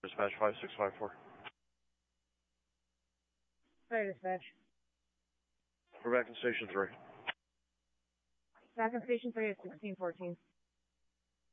Dispatch 5654. Sorry, dispatch. We're back in Station 3. Back in Station 3 at 1614.